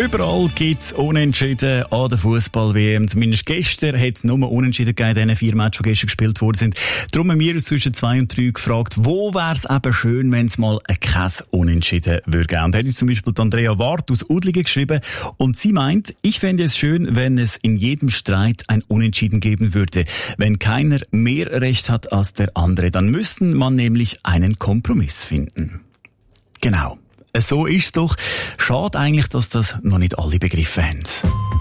Überall gibt es Unentschieden an der Fußball-WM. Zumindest gestern hat es nur Unentschieden gegeben in diesen 4 Matches, die gestern gespielt worden sind. Darum haben wir uns zwischen 2 und 3 gefragt, wo wäre es eben schön, wenn es mal kein Unentschieden würde geben. Und hat uns zum Beispiel Andrea Wart aus Udlingen geschrieben. Und sie meint, ich fände es schön, wenn es in jedem Streit ein Unentschieden geben würde. Wenn keiner mehr Recht hat als der andere, dann müsste man nämlich einen Kompromiss finden. Genau. So ist es doch. Schade eigentlich, dass das noch nicht alle begriffen haben.